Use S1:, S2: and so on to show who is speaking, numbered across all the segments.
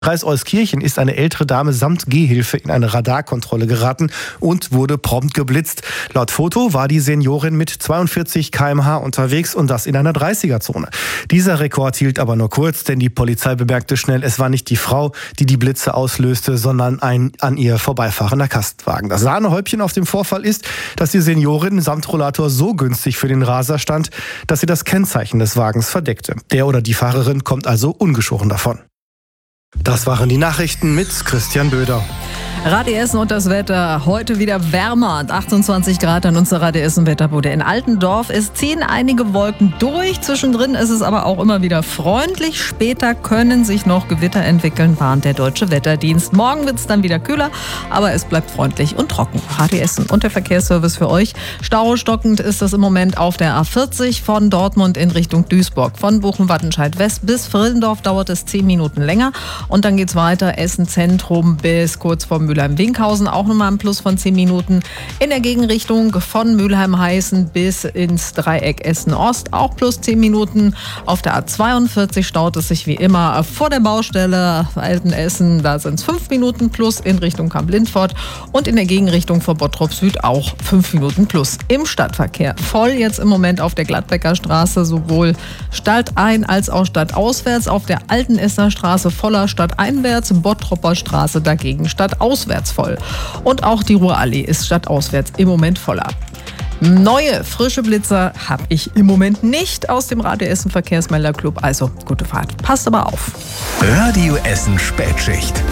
S1: Kreis Euskirchen ist eine ältere Dame samt Gehhilfe in eine Radarkontrolle geraten und wurde prompt geblitzt. Laut Foto war die Seniorin mit 42 km/h unterwegs und das in einer 30er-Zone. Dieser Rekord hielt aber nur kurz, denn die Polizei bemerkte schnell, es war nicht die Frau, die die Blitze auslöste, sondern ein an ihr vorbeifahrender Kastenwagen. Das Sahnehäubchen auf dem Vorfall ist, dass die Seniorin samt Rollator so günstig für den Raser stand, dass sie das Kennzeichen des Wagens verdeckte. Der oder die Fahrerin kommt also ungeschoren davon. Das waren die Nachrichten mit Christian Böder.
S2: Radio Essen und das Wetter. Heute wieder wärmer. 28 Grad an unserer Radio Essen Wetterbude in Altendorf. Es ziehen einige Wolken durch. Zwischendrin ist es aber auch immer wieder freundlich. Später können sich noch Gewitter entwickeln, warnt der Deutsche Wetterdienst. Morgen wird es dann wieder kühler, aber es bleibt freundlich und trocken. Radio Essen und der Verkehrsservice für euch. Staustockend ist das im Moment auf der A40 von Dortmund in Richtung Duisburg. Von Bochum-Wattenscheid West bis Frillendorf dauert es 10 Minuten länger. Und dann geht's weiter Essen Zentrum bis kurz vor Mülheim-Winkhausen, auch nochmal ein Plus von 10 Minuten. In der Gegenrichtung von Mülheim-Heißen bis ins Dreieck Essen-Ost, auch plus 10 Minuten. Auf der A42 staut es sich wie immer vor der Baustelle Altenessen, da sind es 5 Minuten plus in Richtung Kamp-Lindfort und in der Gegenrichtung von Bottrop Süd auch 5 Minuten plus im Stadtverkehr. Voll jetzt im Moment auf der Gladbecker Straße, sowohl stadtein als auch stadtauswärts, auf der Altenessener Straße voller stadteinwärts, Bottropper Straße dagegen stadtauswärts voll. Und auch die Ruhrallee ist stadtauswärts im Moment voller. Neue, frische Blitzer habe ich im Moment nicht aus dem Radio Essen Verkehrsmelderclub. Also gute Fahrt. Passt aber auf.
S3: Radio Essen Spätschicht.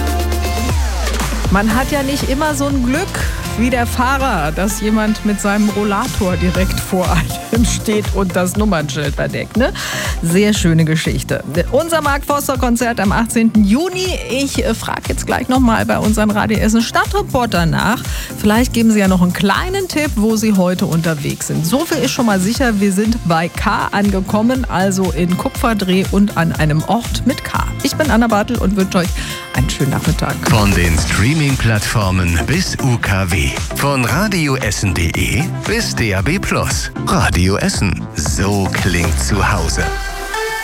S2: Man hat ja nicht immer so ein Glück wie der Fahrer, dass jemand mit seinem Rollator direkt vor einem steht und das Nummernschild verdeckt. Ne? Sehr schöne Geschichte. Unser Mark Forster Konzert am 18. Juni. Ich frage jetzt gleich nochmal bei unseren Radio Essen Stadtreporter nach. Vielleicht geben Sie ja noch einen kleinen Tipp, wo Sie heute unterwegs sind. So viel ist schon mal sicher, wir sind bei K angekommen, also in Kupferdreh und an einem Ort mit K. Ich bin Anna Bartel und wünsche euch einen schönen Nachmittag.
S3: Von den Streaming-Plattformen bis UKW. Von radioessen.de bis DAB+. Radio Essen. So klingt zu Hause.